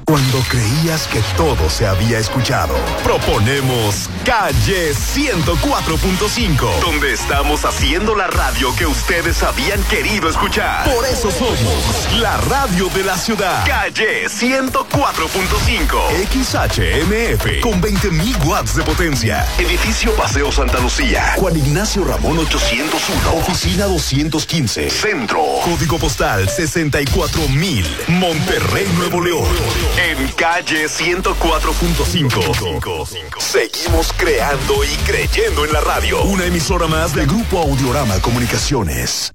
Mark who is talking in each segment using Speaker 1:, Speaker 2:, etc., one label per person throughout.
Speaker 1: Cuando creías que todo se había escuchado, proponemos Calle 104.5, donde estamos haciendo la radio que ustedes habían querido escuchar. Por eso somos la radio de la ciudad. Calle 104.5, XHMF, con 20,000 watts de potencia. Edificio Paseo Santa Lucía, Juan Ignacio Ramón 801, Oficina 215, Centro. Código postal 64,000, Monterrey, Nuevo León. En Calle 104.5. Seguimos creando y creyendo en la radio. Una emisora más de Grupo Audiorama Comunicaciones.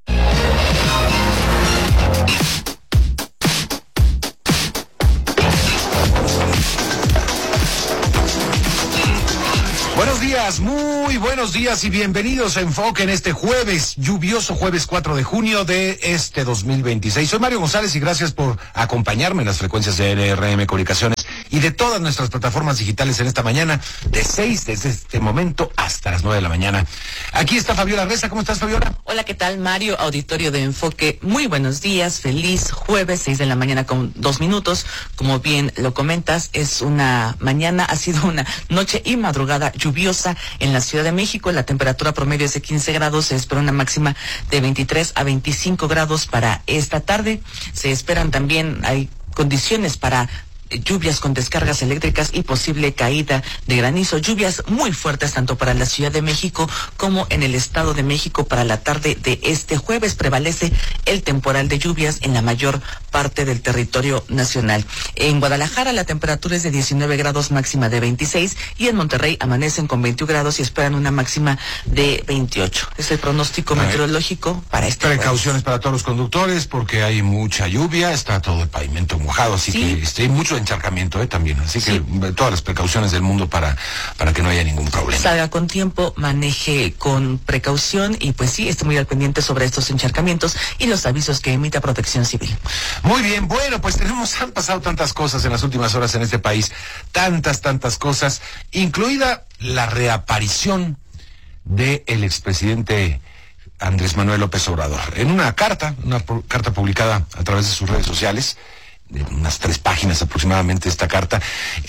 Speaker 2: Buenos días, muy buenos días y bienvenidos a Enfoque en este jueves, lluvioso jueves 4 de junio de este 2026. Soy Mario González y gracias por acompañarme en las frecuencias de NRM Comunicaciones y de todas nuestras plataformas digitales en esta mañana, desde este momento hasta las 9 de la mañana. Aquí está Fabiola Reza. ¿Cómo estás, Fabiola?
Speaker 3: Hola, ¿qué tal, Mario? Auditorio de Enfoque, muy buenos días, feliz jueves, 6 de la mañana con 2 minutos. Como bien lo comentas, es una mañana, ha sido una noche y madrugada lluviosa en la Ciudad de México. La temperatura promedio es de 15 grados, se espera una máxima de 23 a 25 grados para esta tarde. Se esperan también, hay condiciones para lluvias con descargas eléctricas y posible caída de granizo, lluvias muy fuertes tanto para la Ciudad de México como en el Estado de México. Para la tarde de este jueves prevalece el temporal de lluvias en la mayor parte del territorio nacional. En Guadalajara la temperatura es de 19 grados, máxima de 26, y en Monterrey amanecen con 21 grados y esperan una máxima de 28. Es el pronóstico meteorológico para este
Speaker 2: Precauciones
Speaker 3: jueves.
Speaker 2: para todos los conductores porque hay mucha lluvia, está todo el pavimento mojado, así que hay mucho encharcamiento también, así que todas las precauciones del mundo para que no haya ningún problema.
Speaker 3: Salga con tiempo, maneje con precaución y pues sí, esté muy al pendiente sobre estos encharcamientos y los avisos que emita Protección Civil.
Speaker 2: Muy bien, bueno, pues han pasado tantas cosas en las últimas horas en este país, tantas cosas, incluida la reaparición del expresidente Andrés Manuel López Obrador. En una carta publicada a través de sus redes sociales, de unas 3 páginas aproximadamente esta carta,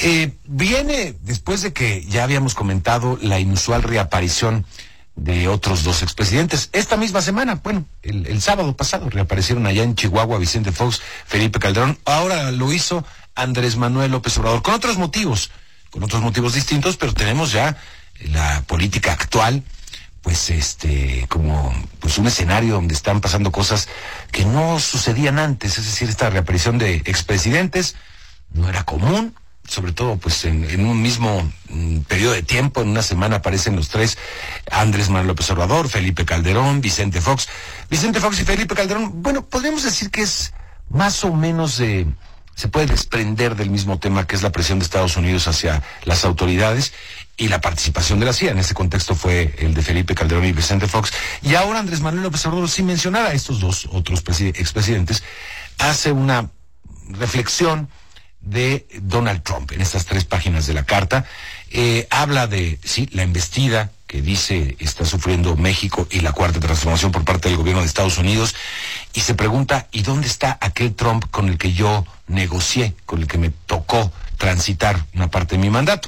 Speaker 2: viene después de que ya habíamos comentado la inusual reaparición de otros 2 expresidentes. Esta misma semana, bueno, el sábado pasado reaparecieron allá en Chihuahua Vicente Fox, Felipe Calderón. Ahora lo hizo Andrés Manuel López Obrador, con otros motivos distintos, pero tenemos ya la política actual, pues como pues un escenario donde están pasando cosas que no sucedían antes. Es decir, esta reaparición de expresidentes no era común, sobre todo pues en un mismo periodo de tiempo. En una semana aparecen los 3, Andrés Manuel López Obrador, Felipe Calderón, Vicente Fox y Felipe Calderón. Bueno, podríamos decir que es más o menos se puede desprender del mismo tema, que es la presión de Estados Unidos hacia las autoridades y la participación de la CIA. En ese contexto fue el de Felipe Calderón y Vicente Fox. Y ahora Andrés Manuel López Obrador, sin mencionar a estos 2 otros expresidentes, hace una reflexión de Donald Trump en estas 3 páginas de la carta. Habla de, la embestida que dice está sufriendo México y la cuarta transformación por parte del gobierno de Estados Unidos, y se pregunta, ¿y dónde está aquel Trump con el que yo negocié, con el que me tocó transitar una parte de mi mandato?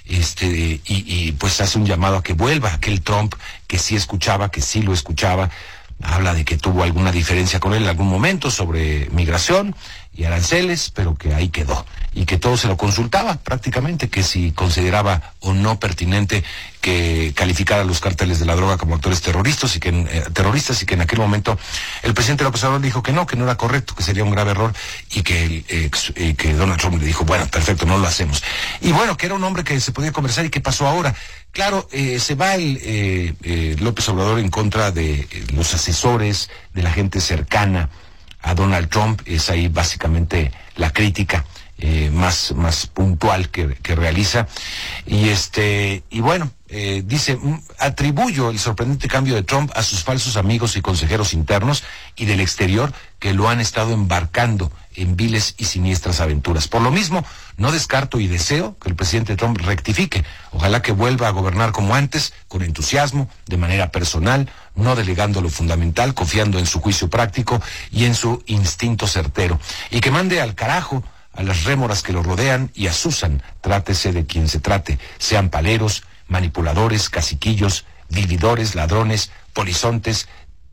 Speaker 2: Y pues hace un llamado a que vuelva aquel Trump que sí escuchaba, que sí lo escuchaba. Habla de que tuvo alguna diferencia con él en algún momento sobre migración y aranceles, pero que ahí quedó, y que todo se lo consultaba prácticamente, que si consideraba o no pertinente que calificara a los cárteles de la droga como actores terroristas, y que en aquel momento el presidente López Obrador dijo que no era correcto, que sería un grave error, y que Donald Trump le dijo, bueno, perfecto, no lo hacemos. Y bueno, que era un hombre que se podía conversar. ¿Y qué pasó ahora? Claro, se va López Obrador en contra de los asesores, de la gente cercana a Donald Trump. Es ahí básicamente la crítica más puntual que realiza. Y bueno, dice, atribuyo el sorprendente cambio de Trump a sus falsos amigos y consejeros internos y del exterior que lo han estado embarcando en viles y siniestras aventuras. Por lo mismo, no descarto y deseo que el presidente Trump rectifique. Ojalá que vuelva a gobernar como antes, con entusiasmo, de manera personal, no delegando lo fundamental, confiando en su juicio práctico y en su instinto certero. Y que mande al carajo a las rémoras que lo rodean y asusan, trátese de quien se trate, sean paleros, manipuladores, caciquillos, vividores, ladrones, polizontes,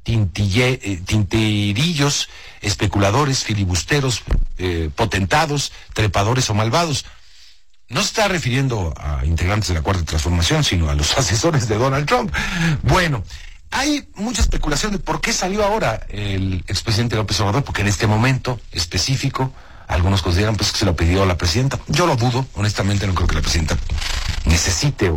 Speaker 2: tintirillos, especuladores, filibusteros, potentados, trepadores o malvados. No se está refiriendo a integrantes de la Cuarta Transformación, sino a los asesores de Donald Trump. Bueno, hay mucha especulación de por qué salió ahora el expresidente López Obrador, porque en este momento específico algunos consideran pues que se lo pidió a la presidenta. Yo lo dudo, honestamente no creo que la presidenta necesite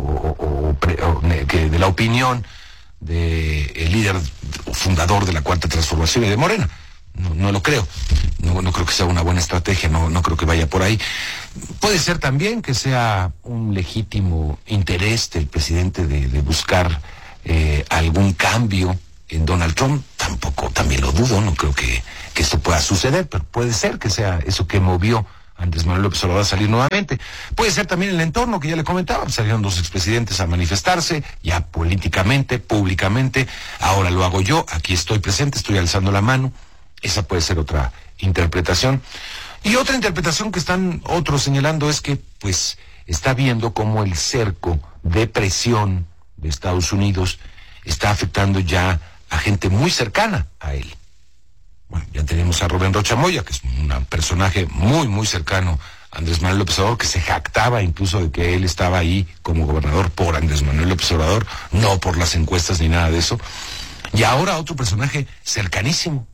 Speaker 2: que de la opinión del líder fundador de la Cuarta Transformación y de Morena. No lo creo. No creo que sea una buena estrategia, no creo que vaya por ahí. Puede ser también que sea un legítimo interés del presidente de buscar algún cambio en Donald Trump. También lo dudo, no creo que esto pueda suceder, pero puede ser que sea eso que movió a Andrés Manuel López Obrador a salir nuevamente. Puede ser también el entorno que ya le comentaba, salieron dos expresidentes a manifestarse, ya políticamente, públicamente, ahora lo hago yo, aquí estoy presente, estoy alzando la mano. Esa puede ser otra interpretación. Y otra interpretación que están otros señalando es que, pues, está viendo cómo el cerco de presión de Estados Unidos está afectando ya a gente muy cercana a él. Bueno, ya tenemos a Rubén Rocha Moya, que es un personaje muy, muy cercano a Andrés Manuel López Obrador, que se jactaba incluso de que él estaba ahí como gobernador por Andrés Manuel López Obrador, no por las encuestas ni nada de eso. Y ahora otro personaje cercanísimo,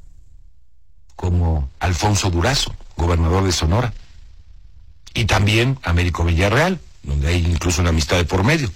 Speaker 2: como Alfonso Durazo, gobernador de Sonora. Y también Américo Villarreal, donde hay incluso una amistad de por medio.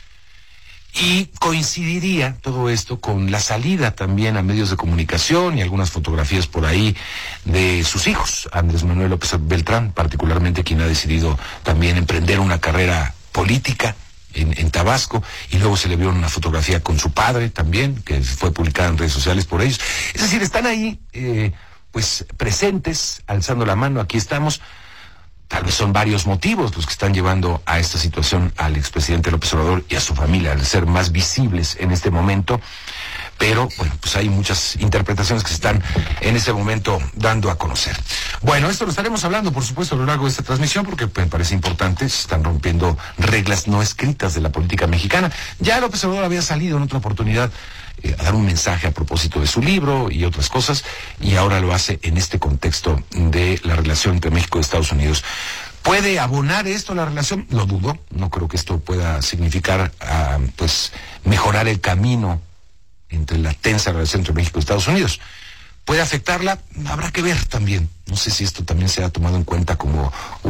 Speaker 2: Y coincidiría todo esto con la salida también a medios de comunicación y algunas fotografías por ahí de sus hijos, Andrés Manuel López Beltrán, particularmente quien ha decidido también emprender una carrera política en Tabasco, y luego se le vio una fotografía con su padre también, que fue publicada en redes sociales por ellos. Es decir, están ahí pues presentes, alzando la mano, aquí estamos. Tal vez son varios motivos los que están llevando a esta situación al expresidente López Obrador y a su familia, al ser más visibles en este momento. Pero, bueno, pues hay muchas interpretaciones que se están en este momento dando a conocer. Bueno, esto lo estaremos hablando, por supuesto, a lo largo de esta transmisión, porque me parece importante. Se están rompiendo reglas no escritas de la política mexicana. Ya López Obrador había salido en otra oportunidad a dar un mensaje a propósito de su libro y otras cosas, y ahora lo hace en este contexto de la relación entre México y Estados Unidos. ¿Puede abonar esto la relación? Lo dudo. No creo que esto pueda significar pues mejorar el camino entre la tensa relación entre México y Estados Unidos. ¿Puede afectarla? Habrá que ver también. No sé si esto también se ha tomado en cuenta como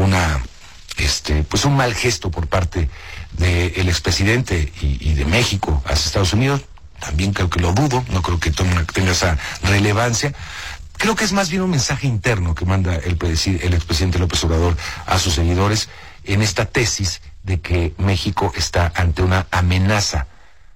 Speaker 2: pues un mal gesto por parte del expresidente y de México hacia Estados Unidos. También creo que lo dudo, no creo que tenga esa relevancia. Creo que es más bien un mensaje interno que manda el expresidente López Obrador a sus seguidores en esta tesis de que México está ante una amenaza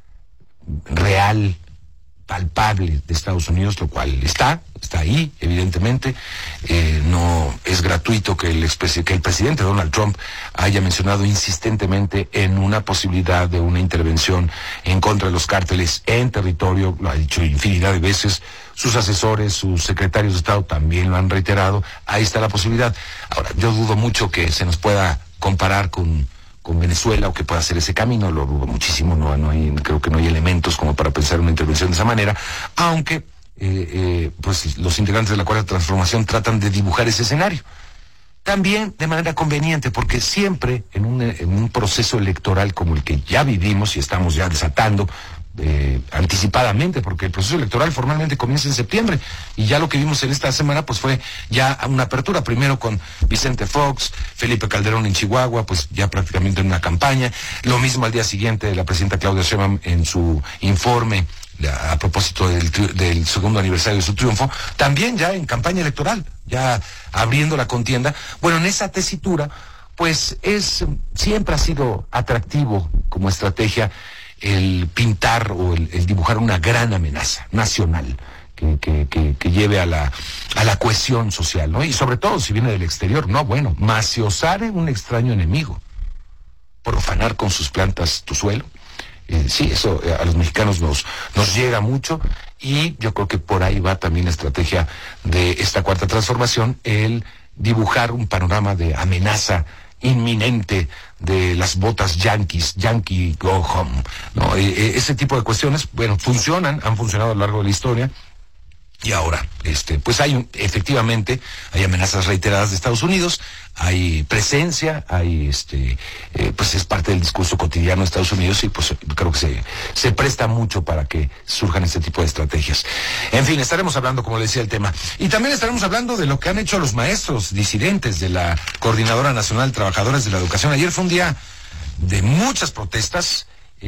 Speaker 2: real, palpable de Estados Unidos, lo cual está ahí, evidentemente. No es gratuito que el presidente Donald Trump haya mencionado insistentemente en una posibilidad de una intervención en contra de los cárteles en territorio, lo ha dicho infinidad de veces. Sus asesores, sus secretarios de Estado también lo han reiterado. Ahí está la posibilidad. Ahora, yo dudo mucho que se nos pueda comparar con Venezuela, o que pueda hacer ese camino, lo dudo muchísimo. Creo que no hay elementos como para pensar en una intervención de esa manera, aunque pues los integrantes de la Cuarta Transformación tratan de dibujar ese escenario. También de manera conveniente, porque siempre en un proceso electoral como el que ya vivimos y estamos ya desatando anticipadamente, porque el proceso electoral formalmente comienza en septiembre, y ya lo que vimos en esta semana pues fue ya una apertura, primero con Vicente Fox, Felipe Calderón en Chihuahua, pues ya prácticamente en una campaña. Lo mismo al día siguiente la presidenta Claudia Sheinbaum en su informe a propósito del segundo aniversario de su triunfo, también ya en campaña electoral, ya abriendo la contienda. Bueno, en esa tesitura pues siempre ha sido atractivo como estrategia el pintar o el dibujar una gran amenaza nacional que lleve a la cohesión social, ¿no? Y sobre todo si viene del exterior, maciosare un extraño enemigo, profanar con sus plantas tu suelo. Sí, eso a los mexicanos nos llega mucho, y yo creo que por ahí va también la estrategia de esta Cuarta Transformación, el dibujar un panorama de amenaza inminente de las botas yankees, Yankee Go Home, ¿no? Ese tipo de cuestiones, bueno, han funcionado a lo largo de la historia. Y ahora, pues efectivamente, hay amenazas reiteradas de Estados Unidos, hay presencia, pues es parte del discurso cotidiano de Estados Unidos y pues creo que se presta mucho para que surjan este tipo de estrategias. En fin, estaremos hablando, como le decía, el tema. Y también estaremos hablando de lo que han hecho los maestros disidentes de la Coordinadora Nacional de Trabajadores de la Educación. Ayer fue un día de muchas protestas.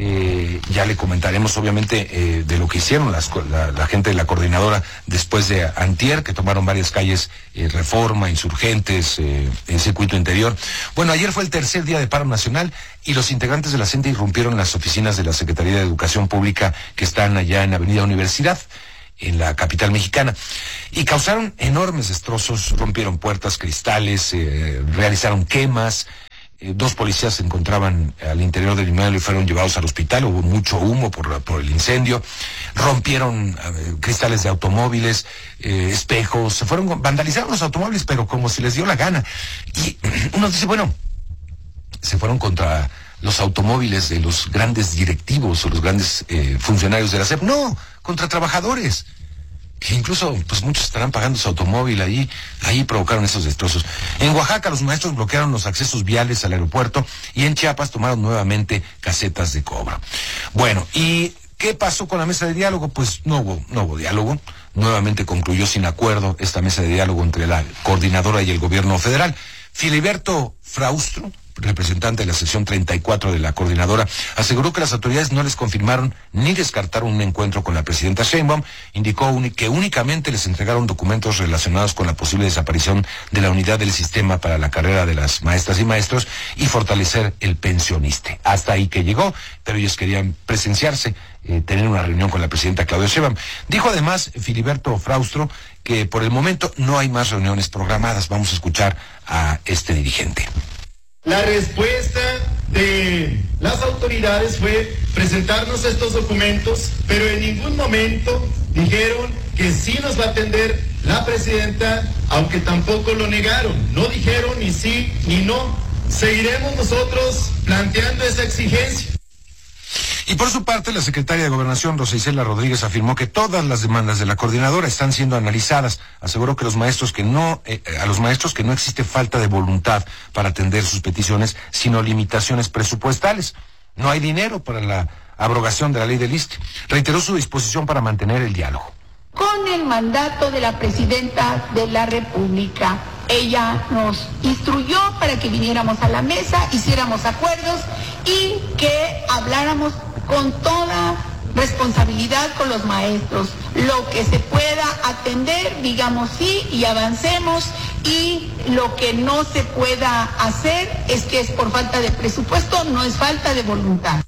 Speaker 2: Ya le comentaremos obviamente de lo que hicieron la gente de la coordinadora después de antier, que tomaron varias calles, Reforma, Insurgentes, en Circuito Interior. Bueno, ayer fue el tercer día de paro nacional y los integrantes de la CENTE irrumpieron las oficinas de la Secretaría de Educación Pública que están allá en Avenida Universidad, en la capital mexicana, y causaron enormes destrozos, rompieron puertas, cristales, realizaron quemas. 2 policías se encontraban al interior del inmueble y fueron llevados al hospital. Hubo mucho humo por el incendio. Rompieron cristales de automóviles, espejos. Vandalizaron los automóviles, pero como se les dio la gana. Y uno dice, bueno, se fueron contra los automóviles de los grandes directivos o los grandes funcionarios de la SEP. No, contra trabajadores. Que incluso, pues muchos estarán pagando su automóvil ahí provocaron esos destrozos. En Oaxaca los maestros bloquearon los accesos viales al aeropuerto y en Chiapas tomaron nuevamente casetas de cobro. Bueno, ¿y qué pasó con la mesa de diálogo? Pues no hubo diálogo. Nuevamente concluyó sin acuerdo esta mesa de diálogo entre la coordinadora y el gobierno federal. Filiberto Fraustro, representante de la sección 34 de la coordinadora, aseguró que las autoridades no les confirmaron ni descartaron un encuentro con la presidenta Sheinbaum. Indicó que únicamente les entregaron documentos relacionados con la posible desaparición de la unidad del sistema para la carrera de las maestras y maestros y fortalecer el pensioniste. Hasta ahí que llegó, pero ellos querían presenciarse, tener una reunión con la presidenta Claudia Sheinbaum. Dijo además Filiberto Fraustro que por el momento no hay más reuniones programadas. Vamos a escuchar a este dirigente.
Speaker 4: La respuesta de las autoridades fue presentarnos estos documentos, pero en ningún momento dijeron que sí nos va a atender la presidenta, aunque tampoco lo negaron. No dijeron ni sí ni no. Seguiremos nosotros planteando esa exigencia.
Speaker 2: Y por su parte, la secretaria de Gobernación, Rosa Isela Rodríguez, afirmó que todas las demandas de la coordinadora están siendo analizadas. Aseguró que a los maestros que no existe falta de voluntad para atender sus peticiones, sino limitaciones presupuestales. No hay dinero para la abrogación de la ley del ISSSTE. Reiteró su disposición para mantener el diálogo.
Speaker 5: Con el mandato de la presidenta de la República, ella nos instruyó para que viniéramos a la mesa, hiciéramos acuerdos y que habláramos con toda responsabilidad con los maestros. Lo que se pueda atender, digamos sí y avancemos, y lo que no se pueda hacer es que es por falta de presupuesto, no es falta de voluntad.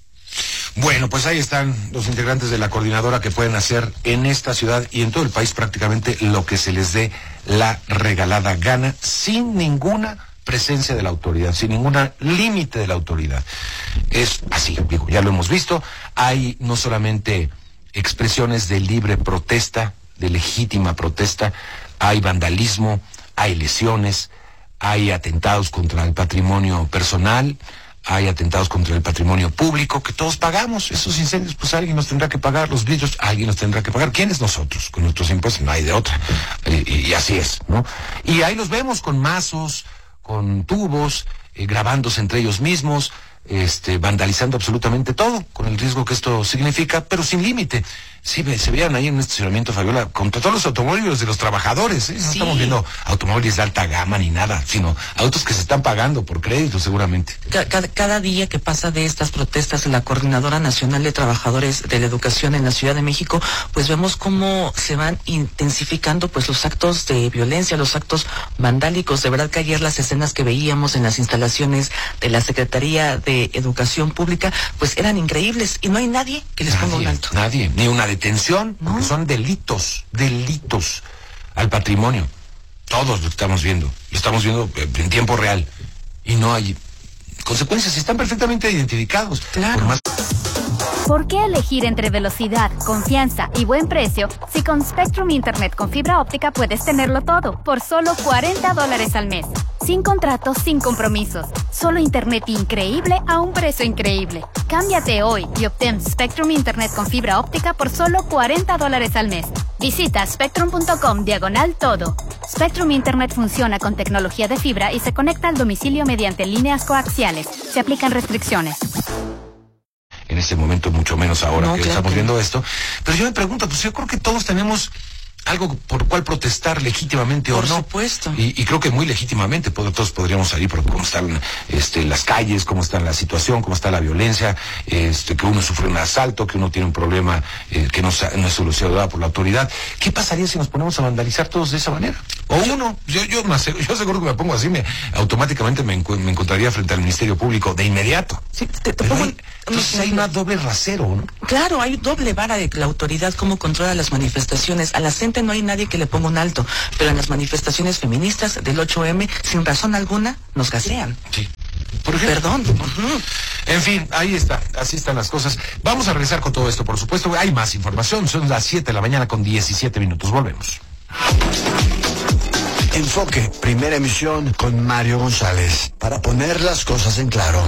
Speaker 2: Bueno, pues ahí están los integrantes de la coordinadora que pueden hacer en esta ciudad y en todo el país prácticamente lo que se les dé la regalada gana, sin ninguna presencia de la autoridad, sin ningún límite de la autoridad. Es así, digo, ya lo hemos visto. Hay no solamente expresiones de libre protesta, de legítima protesta, hay vandalismo, hay lesiones, hay atentados contra el patrimonio personal, hay atentados contra el patrimonio público que todos pagamos. Esos incendios, pues alguien nos tendrá que pagar. Los vidrios, alguien nos tendrá que pagar. ¿Quiénes? Nosotros, con nuestros impuestos, no hay de otra. Y así es, ¿no? Y ahí los vemos con mazos, con tubos, grabándose entre ellos mismos, vandalizando absolutamente todo, con el riesgo que esto significa, pero sin límite. Sí, se veían ahí en un estacionamiento, Fabiola, contra todos los automóviles de los trabajadores, ¿eh? No estamos viendo automóviles de alta gama ni nada, sino autos que se están pagando por crédito seguramente.
Speaker 3: Cada día que pasa de estas protestas en la Coordinadora Nacional de Trabajadores de la Educación en la Ciudad de México, pues vemos cómo se van intensificando pues los actos de violencia, los actos vandálicos. De verdad que ayer las escenas que veíamos en las instalaciones de la Secretaría de Educación Pública, pues eran increíbles y no hay nadie que les ponga un alto.
Speaker 2: Nadie, ni una detención, ¿no? Porque son delitos al patrimonio. Todos lo estamos viendo en tiempo real y no hay consecuencias, están perfectamente identificados.
Speaker 3: Claro.
Speaker 2: Por más...
Speaker 6: ¿Por qué elegir entre velocidad, confianza y buen precio si con Spectrum Internet con fibra óptica puedes tenerlo todo por solo $40 al mes? Sin contratos, sin compromisos. Solo internet increíble a un precio increíble. Cámbiate hoy y obtén Spectrum Internet con fibra óptica por solo $40 al mes. Visita spectrum.com/todo. Spectrum Internet funciona con tecnología de fibra y se conecta al domicilio mediante líneas coaxiales. Se aplican restricciones.
Speaker 2: En este momento, mucho menos ahora
Speaker 3: No,
Speaker 2: que
Speaker 3: claro
Speaker 2: estamos
Speaker 3: que
Speaker 2: viendo esto. Pero yo me pregunto, pues yo creo que todos tenemos algo por cual protestar legítimamente o no.
Speaker 3: Por supuesto.
Speaker 2: Y creo que muy legítimamente todos podríamos salir por cómo están las calles, cómo está la situación, cómo está la violencia, que uno sufre un asalto, que uno tiene un problema que no es solucionado por la autoridad. ¿Qué pasaría si nos ponemos a vandalizar todos de esa manera? O yo seguro que me pongo así, automáticamente me encontraría frente al Ministerio Público de inmediato.
Speaker 3: Sí, te pongo
Speaker 2: entonces hay una doble rasero, ¿no?
Speaker 3: Claro, hay doble vara de la autoridad, cómo controla las manifestaciones. A la gente no hay nadie que le ponga un alto, pero en las manifestaciones feministas del 8M, sin razón alguna, nos gasean.
Speaker 2: Sí. Por ejemplo.
Speaker 3: Perdón.
Speaker 2: En fin, ahí está, así están las cosas. Vamos a regresar con todo esto, por supuesto. Hay más información, son las 7:17 a.m. Volvemos.
Speaker 7: Enfoque, primera emisión con Mario González, para poner las cosas en claro.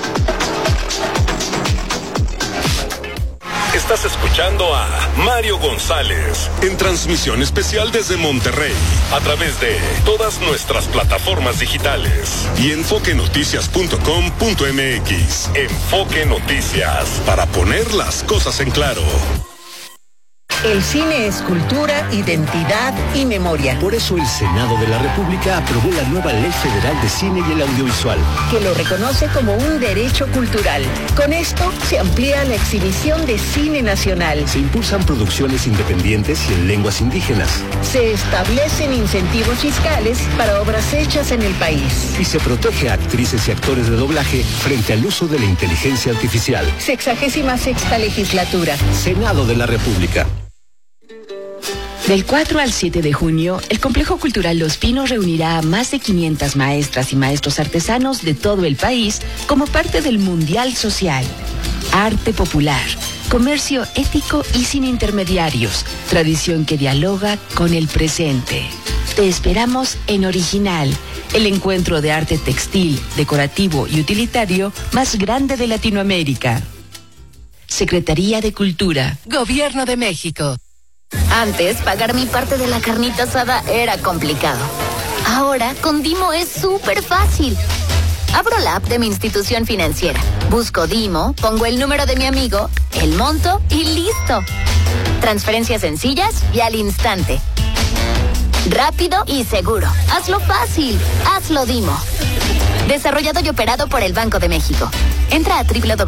Speaker 1: Estás escuchando a Mario González en transmisión especial desde Monterrey a través de todas nuestras plataformas digitales y enfoquenoticias.com.mx. Enfoque Noticias, para poner las cosas en claro.
Speaker 8: El cine es cultura, identidad y memoria.
Speaker 9: Por eso el Senado de la República aprobó la nueva Ley Federal de Cine y el Audiovisual,
Speaker 8: que lo reconoce como un derecho cultural. Con esto se amplía la exhibición de cine nacional.
Speaker 9: Se impulsan producciones independientes y en lenguas indígenas.
Speaker 8: Se establecen incentivos fiscales para obras hechas en el país.
Speaker 9: Y se protege a actrices y actores de doblaje frente al uso de la inteligencia artificial.
Speaker 8: 66ª legislatura.
Speaker 9: Senado de la República.
Speaker 10: Del 4 al 7 de junio, el Complejo Cultural Los Pinos reunirá a más de 500 maestras y maestros artesanos de todo el país como parte del Mundial Social. Arte popular, comercio ético y sin intermediarios, tradición que dialoga con el presente. Te esperamos en Original, el encuentro de arte textil, decorativo y utilitario más grande de Latinoamérica. Secretaría de Cultura, Gobierno de México.
Speaker 11: Antes, pagar mi parte de la carnita asada era complicado. Ahora, con Dimo es súper fácil. Abro la app de mi institución financiera, busco Dimo, pongo el número de mi amigo, el monto y listo. Transferencias sencillas y al instante. Rápido y seguro. Hazlo fácil. Hazlo Dimo. Desarrollado y operado por el Banco de México. Entra a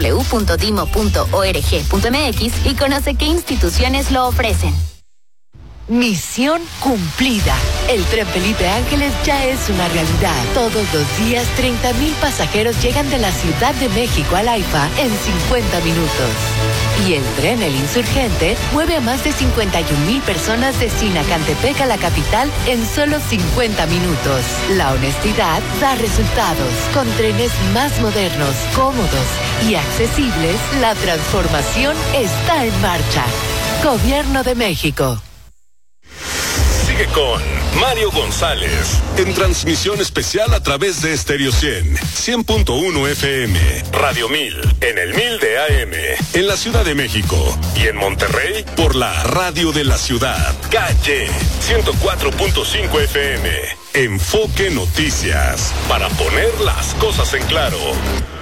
Speaker 11: www.dimo.org.mx y conoce qué instituciones lo ofrecen.
Speaker 10: Misión cumplida. El Tren Felipe Ángeles ya es una realidad. Todos los días, 30,000 pasajeros llegan de la Ciudad de México al AIFA en 50 minutos. Y el tren El Insurgente mueve a más de 51,000 personas de Sinacantepec a la capital en solo 50 minutos. La honestidad da resultados. Con trenes más modernos, cómodos y accesibles, la transformación está en marcha. Gobierno de México.
Speaker 1: Sigue con Mario González en transmisión especial a través de Stereo 100.1 FM, Radio 1000, en el 1000 de AM, en la Ciudad de México y en Monterrey por la Radio de la Ciudad, Calle 104.5 FM. Enfoque Noticias, para poner las cosas en claro.